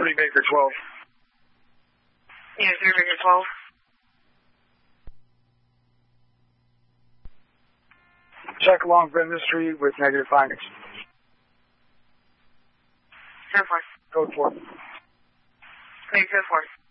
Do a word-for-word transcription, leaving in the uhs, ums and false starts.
three Baker twelve. Yeah, three Baker twelve. Check along Brenda Street with negative findings. ten four. Code four. Okay, code four.